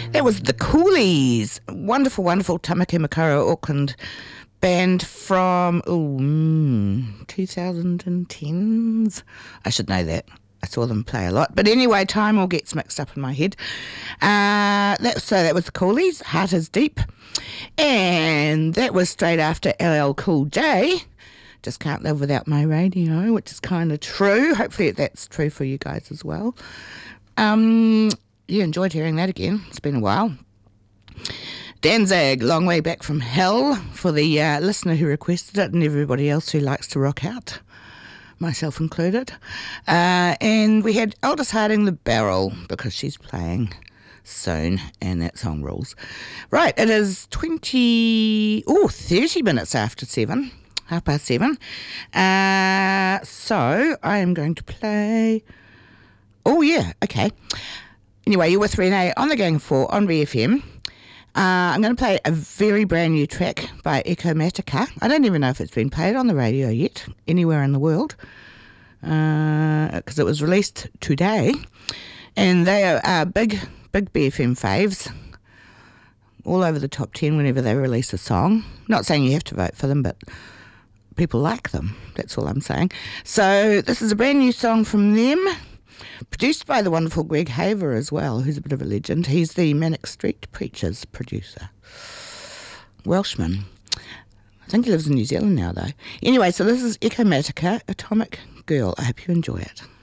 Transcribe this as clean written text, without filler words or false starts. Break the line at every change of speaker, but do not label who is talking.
That was the Coolies. Wonderful, wonderful Tamaki Makaurau, Auckland band from 2010s. I should know that. I saw them play a lot. But anyway, time all gets mixed up in my head. That was the Coolies, Heart is Deep. And that was straight after LL Cool J, Just Can't Live Without My Radio, which is kind of true. Hopefully that's true for you guys as well. You enjoyed hearing that again. It's been a while. Danzig, Long Way Back from Hell, for the listener who requested it and everybody else who likes to rock out, myself included. And we had Aldous Harding, The Barrel, because she's playing soon and that song rules. Right, it is 30 minutes after 7, 7:30. So I am going to play... Oh, yeah, okay. Anyway, you're with Renee on the Gang 4 on BFM. I'm going to play a very brand new track by Ecomatica. I don't even know if it's been played on the radio yet, anywhere in the world, because it was released today. And they are big BFM faves, all over the top 10 whenever they release a song. Not saying you have to vote for them, but people like them. That's all I'm saying. So this is a brand new song from them, produced by the wonderful Greg Haver as well, who's a bit of a legend. He's the Manic Street Preachers producer. Welshman. I think he lives in New Zealand now, though. Anyway, so this is Ecomatica, Atomic Girl. I hope you enjoy it.